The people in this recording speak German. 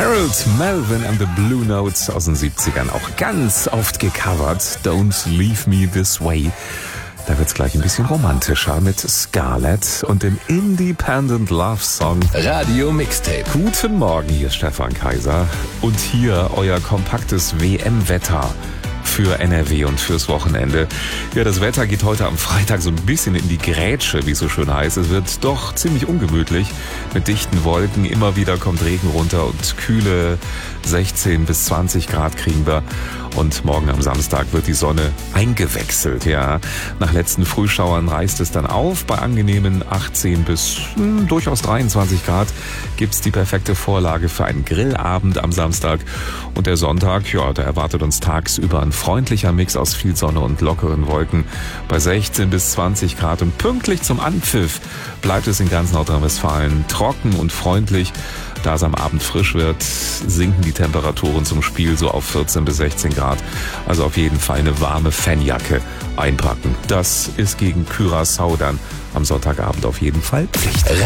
Harold Melvin and the Blue Notes aus den 70ern, auch ganz oft gecovert. Don't Leave Me This Way. Da wird's gleich ein bisschen romantischer mit Scarlett und dem Independent Love Song Radio Mixtape. Guten Morgen, hier ist Stefan Kaiser und hier euer kompaktes WM-Wetter für NRW und fürs Wochenende. Ja, das Wetter geht heute am Freitag so ein bisschen in die Grätsche, wie es so schön heißt. Es wird doch ziemlich ungemütlich mit dichten Wolken. Immer wieder kommt Regen runter und kühle 16 bis 20 Grad kriegen wir. Und morgen am Samstag wird die Sonne eingewechselt. Ja, nach letzten Frühschauern reißt es dann auf. Bei angenehmen 18 bis durchaus 23 Grad gibt's die perfekte Vorlage für einen Grillabend am Samstag. Und der Sonntag, ja, da erwartet uns tagsüber ein freundlicher Mix aus viel Sonne und lockeren Wolken bei 16 bis 20 Grad. Und pünktlich zum Anpfiff bleibt es in ganz Nordrhein-Westfalen trocken und freundlich. Da es am Abend frisch wird, sinken die Temperaturen zum Spiel so auf 14 bis 16 Grad. Also auf jeden Fall eine warme Fanjacke einpacken. Das ist gegen Curaçao dann am Sonntagabend auf jeden Fall Pflicht.